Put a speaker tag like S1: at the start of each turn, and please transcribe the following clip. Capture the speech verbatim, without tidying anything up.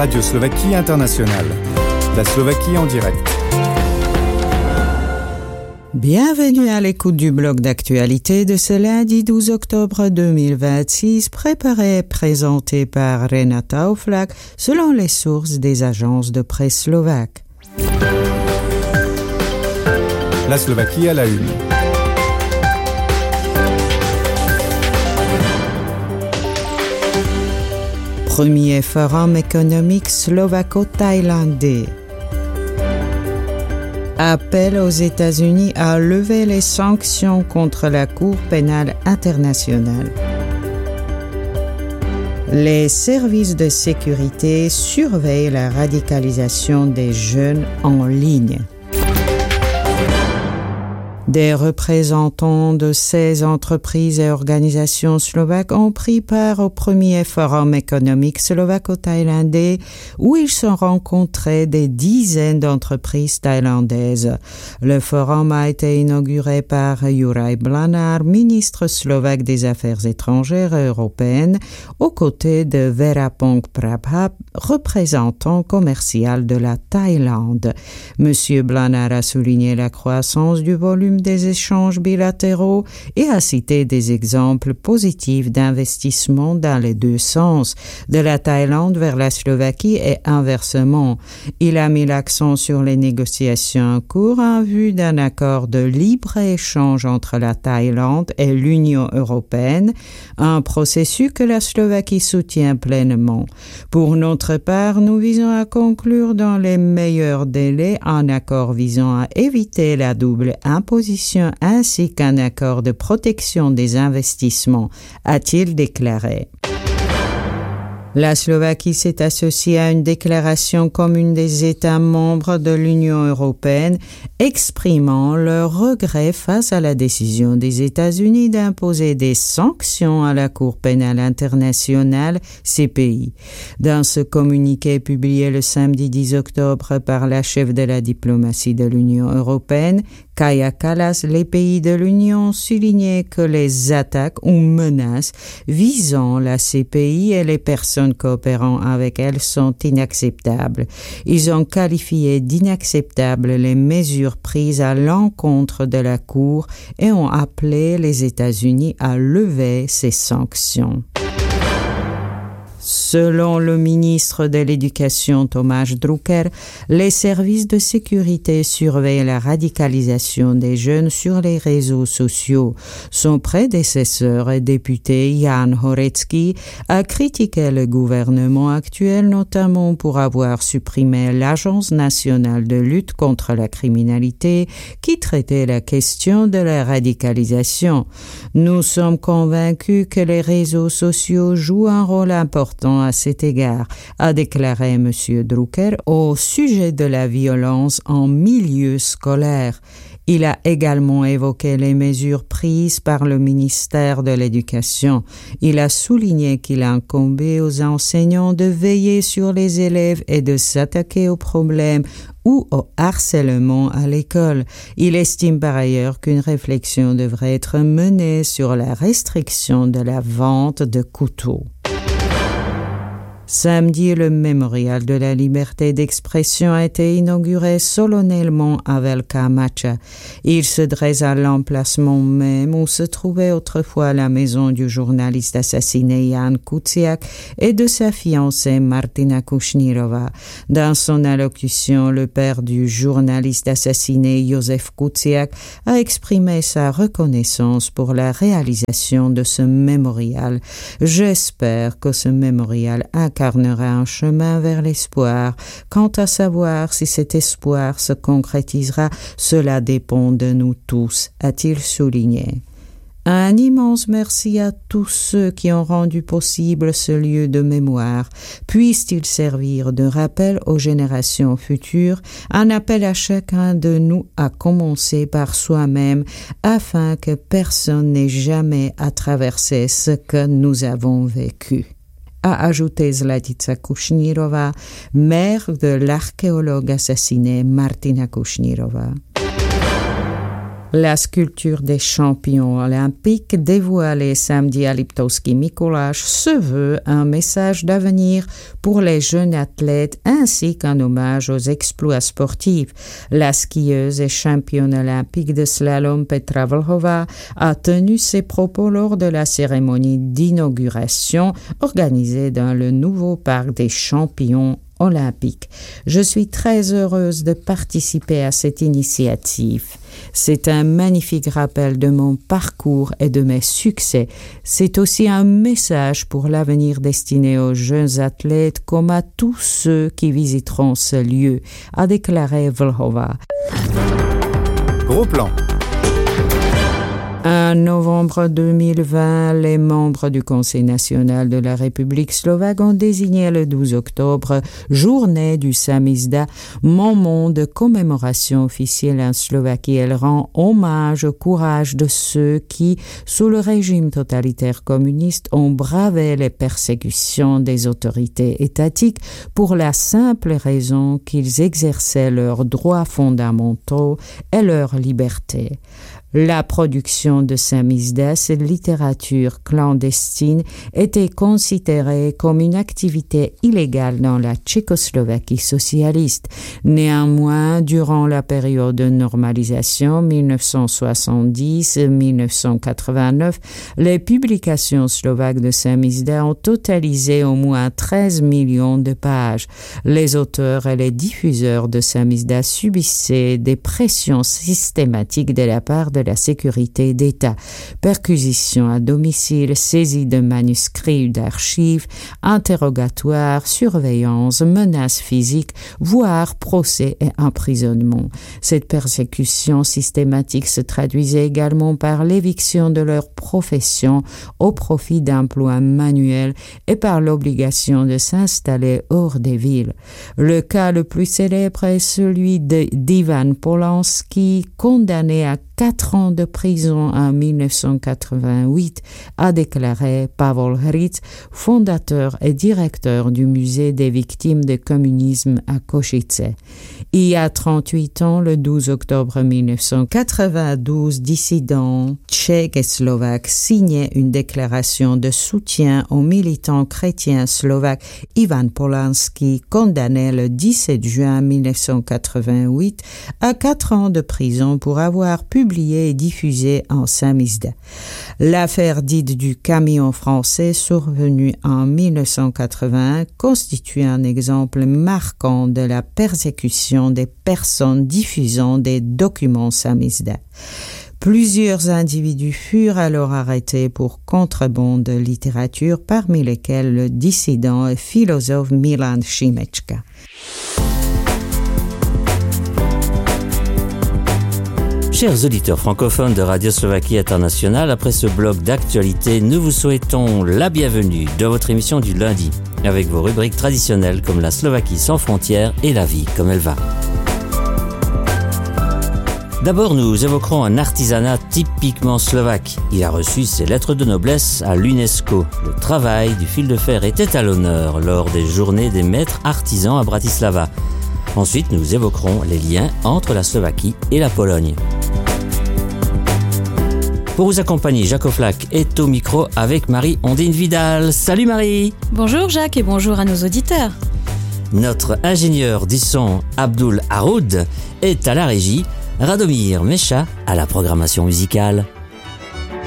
S1: Radio Slovaquie Internationale. La Slovaquie en direct.
S2: Bienvenue à l'écoute du bloc d'actualité de ce lundi douze octobre deux mille vingt-six, préparé et présenté par Renata Oflak selon les sources des agences de presse slovaques.
S1: La Slovaquie à la une.
S2: Premier forum économique slovako-thaïlandais. Appel aux États-Unis à lever les sanctions contre la Cour pénale internationale. Les services de sécurité surveillent la radicalisation des jeunes en ligne. Des représentants de seize entreprises et organisations slovaques ont pris part au premier forum économique slovako-thaïlandais où ils se rencontrés des dizaines d'entreprises thaïlandaises. Le forum a été inauguré par Juraj Blanár, ministre slovaque des Affaires étrangères et européennes, aux côtés de Verapong Prabha, représentant commercial de la Thaïlande. Monsieur Blanár a souligné la croissance du volume des échanges bilatéraux et a cité des exemples positifs d'investissement dans les deux sens, de la Thaïlande vers la Slovaquie et inversement. Il a mis l'accent sur les négociations en cours en vue d'un accord de libre-échange entre la Thaïlande et l'Union européenne, un processus que la Slovaquie soutient pleinement. Pour notre part, nous visons à conclure dans les meilleurs délais un accord visant à éviter la double imposition ainsi qu'un accord de protection des investissements, a-t-il déclaré. La Slovaquie s'est associée à une déclaration commune des États membres de l'Union européenne exprimant leur regret face à la décision des États-Unis d'imposer des sanctions à la Cour pénale internationale, C P I. Dans ce communiqué publié le samedi dix octobre par la chef de la diplomatie de l'Union européenne, Kaja Kallas, les pays de l'Union soulignaient que les attaques ou menaces visant la C P I et les personnes coopérant avec elle sont inacceptables. Ils ont qualifié d'inacceptables les mesures prises à l'encontre de la Cour et ont appelé les États-Unis à lever ces sanctions. Selon le ministre de l'Éducation Tomáš Drucker, les services de sécurité surveillent la radicalisation des jeunes sur les réseaux sociaux. Son prédécesseur et député Jan Horecký a critiqué le gouvernement actuel notamment pour avoir supprimé l'Agence nationale de lutte contre la criminalité qui traitait la question de la radicalisation. Nous sommes convaincus que les réseaux sociaux jouent un rôle important à cet égard, a déclaré M. Drucker au sujet de la violence en milieu scolaire. Il a également évoqué les mesures prises par le ministère de l'Éducation. Il a souligné qu'il incombait aux enseignants de veiller sur les élèves et de s'attaquer aux problèmes ou au harcèlement à l'école. Il estime par ailleurs qu'une réflexion devrait être menée sur la restriction de la vente de couteaux. Samedi, le mémorial de la liberté d'expression a été inauguré solennellement à Velká Mača. Il se dresse à l'emplacement même où se trouvait autrefois la maison du journaliste assassiné Ján Kuciak et de sa fiancée Martina Kušnírová. Dans son allocution, le père du journaliste assassiné Jozef Kuciak a exprimé sa reconnaissance pour la réalisation de ce mémorial. J'espère que ce mémorial incarnera un chemin vers l'espoir. Quant à savoir si cet espoir se concrétisera, cela dépend de nous tous, a-t-il souligné. Un immense merci à tous ceux qui ont rendu possible ce lieu de mémoire. Puisse-t-il servir de rappel aux générations futures, un appel à chacun de nous à commencer par soi-même afin que personne n'ait jamais à traverser ce que nous avons vécu, a ajouté Zlatica Kušnírová, mère de l'archéologue assassiné Martina Kušnírová. La sculpture des champions olympiques dévoilée samedi à Liptovský Mikuláš se veut un message d'avenir pour les jeunes athlètes ainsi qu'un hommage aux exploits sportifs. La skieuse et championne olympique de slalom Petra Vlhová a tenu ses propos lors de la cérémonie d'inauguration organisée dans le nouveau parc des champions olympiques. Je suis très heureuse de participer à cette initiative. C'est un magnifique rappel de mon parcours et de mes succès. C'est aussi un message pour l'avenir destiné aux jeunes athlètes comme à tous ceux qui visiteront ce lieu, a déclaré Vlhová.
S1: Gros plan.
S2: En novembre deux mille vingt, les membres du Conseil national de la République slovaque ont désigné le douze octobre journée du samizdat, moment de commémoration officielle en Slovaquie. Elle rend hommage au courage de ceux qui, sous le régime totalitaire communiste, ont bravé les persécutions des autorités étatiques pour la simple raison qu'ils exerçaient leurs droits fondamentaux et leur liberté. La production de samizdat, cette littérature clandestine, était considérée comme une activité illégale dans la Tchécoslovaquie socialiste. Néanmoins, durant la période de normalisation mille neuf cent soixante-dix à mille neuf cent quatre-vingt-neuf, les publications slovaques de samizdat ont totalisé au moins treize millions de pages. Les auteurs et les diffuseurs de samizdat subissaient des pressions systématiques de la part de la sécurité d'État, perquisitions à domicile, saisie de manuscrits d'archives, interrogatoires, surveillance, menaces physiques, voire procès et emprisonnement. Cette persécution systématique se traduisait également par l'éviction de leur profession au profit d'emplois manuels et par l'obligation de s'installer hors des villes. Le cas le plus célèbre est celui de d'Ivan Polanski, condamné à quatre ans de prison en mille neuf cent quatre-vingt-huit, a déclaré Pavol Hric, fondateur et directeur du musée des victimes du communisme à Košice. Il y a trente-huit ans, le douze octobre mille neuf cent quatre-vingt-douze, dissidents tchèques et slovaques signaient une déclaration de soutien au militant chrétien slovaque Ivan Polanski, condamné le dix-sept juin mille neuf cent quatre-vingt-huit à quatre ans de prison pour avoir publié et diffusé en samizdat. L'affaire dite du camion français, survenue en mille neuf cent quatre-vingt-un, constitue un exemple marquant de la persécution des personnes diffusant des documents samizdat. Plusieurs individus furent alors arrêtés pour contrebande de littérature, parmi lesquels le dissident et philosophe Milan Šimečka.
S3: Chers auditeurs francophones de Radio Slovaquie Internationale, après ce bloc d'actualité, nous vous souhaitons la bienvenue dans votre émission du lundi, avec vos rubriques traditionnelles comme la Slovaquie sans frontières et la vie comme elle va. D'abord, nous évoquerons un artisanat typiquement slovaque. Il a reçu ses lettres de noblesse à l'UNESCO. Le travail du fil de fer était à l'honneur lors des journées des maîtres artisans à Bratislava. Ensuite, nous évoquerons les liens entre la Slovaquie et la Pologne. Pour vous accompagner, Jacques Oflac est au micro avec Marie-Ondine Vidal. Salut Marie!
S4: Bonjour Jacques et bonjour à nos auditeurs.
S3: Notre ingénieur du son, Abdul Haroud, est à la régie, Radomir Mecha à la programmation musicale.